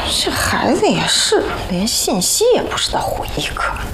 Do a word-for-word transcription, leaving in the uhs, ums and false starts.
这孩子也是，连信息也不知道回一个。